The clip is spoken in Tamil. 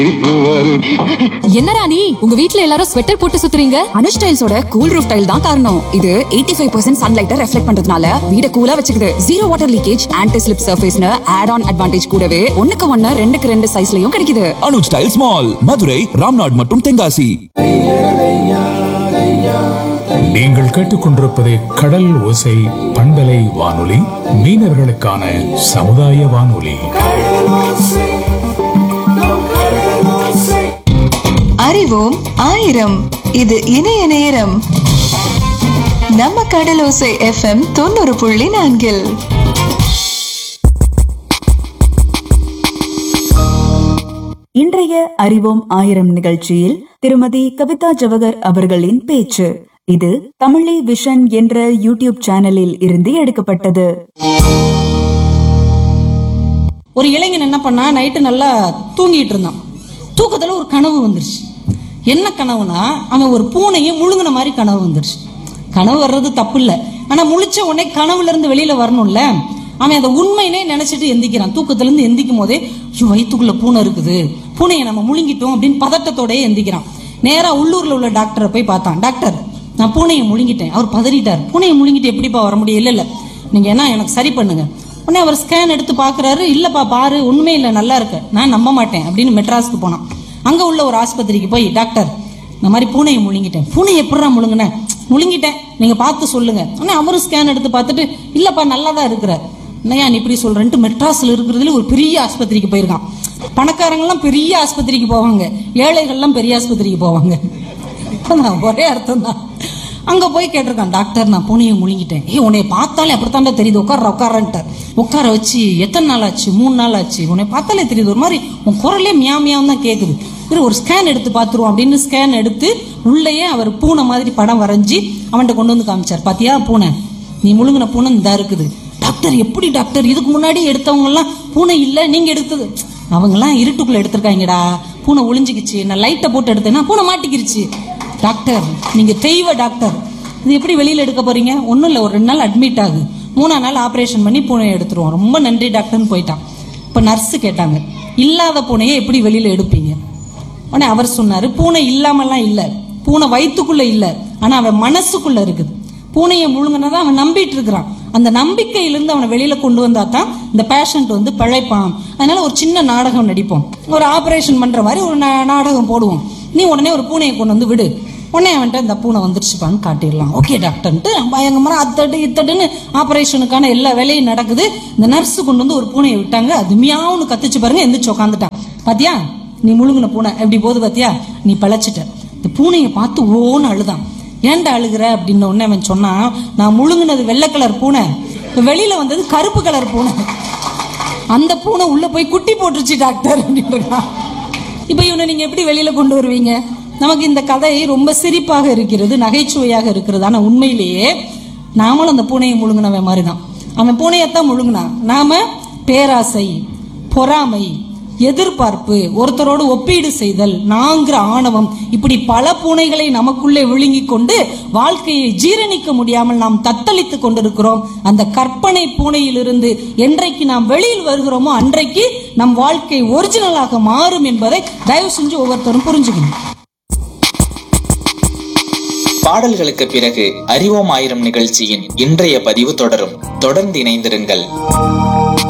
என்னடா நீ உங்க வீட்ல எல்லாரும் ஸ்வெட்டர் போட்டு சுத்துறீங்க? அனுஷ் டைல்ஸோட கூல் ரூஃப் டைல் தான் காரணம். இது 85% சன்லைட்டை ரெஃப்ளெக்ட் பண்றதுனால வீட கூலா வச்சுக்குது. Zero water leakage, anti slip சர்ஃபேஸ்னு add on advantage கூடவே 1:1 2:2 சைஸ்லயும் கிடைக்குது. அனுஷ் டைல்ஸ் மால், மதுரை, ராம்நாட் மற்றும் தென்காசி. நீங்கள் கேட்டுக்கொண்டிருப்பது கடல் ஓசை பண்பலை வானொலி, மீனவர்களுக்கான சமுதாய வானொலி. அறிவோம் ஆயிரம். இது இணைய நேரம். நம்ம கடலோசை FM 90.4. இன்றைய அறிவோம் ஆயிரம் நிகழ்ச்சியில் திருமதி கவிதா ஜவஹர் அவர்களின் பேச்சு. இது தமிழி விஷன் என்ற யூடியூப் சேனலில் இருந்து எடுக்கப்பட்டது. ஒரு இளைஞன் என்ன பண்ணா, நைட்டு நல்லா தூங்கிட்டு இருந்தான். தூக்கத்துல ஒரு கனவு வந்துருச்சு. என்ன கனவுனா, அவன் ஒரு பூனையை முழுங்கின மாதிரி கனவு வந்துருச்சு. கனவு வர்றது தப்பு இல்ல, ஆனா முழிச்ச உடனே கனவுல இருந்து வெளியில வரணும்ல. அவன் அதை உண்மையினே நினைச்சிட்டு எந்திக்கிறான். தூக்கத்துல இருந்து எந்திக்கும் போதே, வயிற்றுக்குள்ள பூனை இருக்குது, பூனையை நம்ம முழுங்கிட்டோம் அப்படின்னு பதட்டத்தோடய எந்திக்கிறான். நேரா உள்ளூர்ல உள்ள டாக்டரை போய் பார்த்தான். டாக்டர், நான் பூனையை முழுங்கிட்டேன். அவர் பதறிட்டார். பூனையை முழுங்கிட்டு எப்படிப்பா வர முடியும்? இல்ல நீங்க என்ன எனக்கு சரி பண்ணுங்க. உடனே அவர் ஸ்கேன் எடுத்து பாக்குறாரு. இல்லப்பா பாரு, ஒண்ணுமே இல்ல, நல்லா இருக்கு. நான் நம்ப மாட்டேன் அப்படின்னு மெட்ராஸ்க்கு போனான். அங்க உள்ள ஒரு ஆஸ்பத்திரிக்கு போய், டாக்டர் இந்த மாதிரி பூனையை முழுங்கிட்டேன். பூனை எப்படா முழுங்கினேன்? முழுங்கிட்டேன், நீங்க பார்த்து சொல்லுங்க. உடனே அவரும் ஸ்கேன் எடுத்து பார்த்துட்டு, இல்லப்பா நல்லாதான் இருக்கிற. என்னையா நீ இப்படி சொல்றேன்ட்டு மெட்ராஸ்ல இருக்கிறதுல ஒரு பெரிய ஆஸ்பத்திரிக்கு போயிருக்கான். பணக்காரங்கெல்லாம் பெரிய ஆஸ்பத்திரிக்கு போவாங்க, ஏழைகள்லாம் பெரிய ஆஸ்பத்திரிக்கு போவாங்க. ஒரே அர்த்தம் தான். அங்க போய் கேட்டிருக்கான், டாக்டர் நான் பூனையை முழுங்கிட்டேன். உன்னை பார்த்தாலே அப்படித்தாண்டா தெரியுது, உட்கார்றான்ட்டார். உட்கார வச்சு, எத்தனை நாள் ஆச்சு? 3 நாள் ஆச்சு. உன்னை பார்த்தாலே தெரியுது, ஒரு மாதிரி உன் குரலே மியாமியாவும் தான் கேக்குது. ஒரு ஸ்கேன் எடுத்து பாத்துருவோம் அப்படின்னு ஸ்கேன் எடுத்து உள்ளேயே அவர் பூனை மாதிரி படம் வரைஞ்சி அவன்கிட்ட கொண்டு வந்து காமிச்சார். பாத்தியா பூனை, நீ முழுங்கின பூனை இந்த இருக்குது. டாக்டர் எப்படி டாக்டர், இதுக்கு முன்னாடி எடுத்தவங்க எல்லாம் பூனை இல்ல, நீங்க எடுத்தது? அவங்க எல்லாம் இருட்டுக்குள்ள எடுத்திருக்காங்கடா, பூனை ஒளிஞ்சுக்கிச்சு. நான் லைட்டை போட்டு எடுத்தேன்னா பூனை மாட்டிக்கிருச்சு. டாக்டர் நீங்க தெய்வ டாக்டர், இது எப்படி வெளியில எடுக்க போறீங்க? ஒன்னும் இல்ல, ஒரு 2 நாள் அட்மிட் ஆகு, 3ஆம் நாள் ஆபரேஷன் பண்ணி பூனையை எடுத்துருவோம். ரொம்ப நன்றி டாக்டர்னு போயிட்டான். இப்ப நர்ஸ் கேட்டாங்க, இல்லாத பூனையை எப்படி வெளியில எடுப்பீங்க? உடனே அவர் சொன்னாரு, பூனை இல்லாமலாம் இல்ல, பூனை வயிற்றுக்குள்ள இல்ல, ஆனா அவன் மனசுக்குள்ள இருக்குது. பூனையை முழுங்கினதான் அவன் நம்பிட்டு இருக்கிறான். அந்த நம்பிக்கையிலிருந்து அவனை வெளியில கொண்டு வந்தா தான் இந்த பேஷண்ட் வந்து பிழைப்பான். அதனால ஒரு சின்ன நாடகம் நடிப்போம், ஒரு ஆபரேஷன் பண்ற மாதிரி ஒரு நாடகம் போடுவோம். நீ உடனே ஒரு பூனையை கொண்டு வந்து விடு, உடனே அவன்கிட்ட இந்த பூனை வந்துருச்சுப்பான்னு காட்டிடலாம். ஓகே டாக்டர்ன்ட்டு பயங்கரமா அத்தட்டு இத்தட்டுன்னு ஆபரேஷனுக்கான எல்லா வேலையும் நடக்குது. இந்த நர்ஸ் கொண்டு வந்து ஒரு பூனையை விட்டாங்க. அது மியாவுன்னு கத்துச்சு பாருங்க, எந்திரிச்சு உட்காந்துட்டான். பாத்தியா நீ முழுங்கின பூனை எப்படி போகுது பாத்தியா, நீ பழச்சிட்ட. இந்த பூனையை பார்த்து ஓன்னு அழுதான். ஏன்டா அழுகுற அப்படின்னு உடனே அவன் சொன்னா, நான் முழுங்கினது வெள்ளை கலர் பூனை, வெளியில வந்தது கருப்பு கலர் பூனை. அந்த பூனை உள்ள போய் குட்டி போட்டுருச்சு டாக்டர் அப்படின்னு. இப்ப இவனை நீங்க எப்படி வெளியில கொண்டு வருவீங்க? நமக்கு இந்த கதை ரொம்ப சிரிப்பாக இருக்கிறது, நகைச்சுவையாக இருக்கிறது. ஆனா உண்மையிலேயே நாமளும் அந்த பூனையை முழுங்கினவன் மாதிரிதான். அவன் பூனையத்தான் முழுங்கினான். நாம பேராசை, பொறாமை, எதிர்பார்ப்பு, ஒருத்தரோடு ஒப்பீடு செய்தல், நாங்கிற ஆணவம், இப்படி பல பூனைகளை நமக்குள்ளே விழுங்கி கொண்டு வாழ்க்கையை ஜீரணிக்க முடியாமல் நாம் தத்தளித்துக் கொண்டிருக்கிறோம். அந்த கற்பனை பூனையிலிருந்து என்றைக்கு நாம் வெளியில் வருகிறோமோ அன்றைக்கு நம் வாழ்க்கை ஒரிஜினலாக மாறும் என்பதை தயவு செஞ்சு ஒவ்வொருத்தரும் புரிஞ்சுக்கணும். பாடல்களுக்கு பிறகு அறிவோம் ஆயிரம் நிகழ்ச்சியின் இன்றைய பதிவு தொடரும். தொடர்ந்து இணைந்திருங்கள்.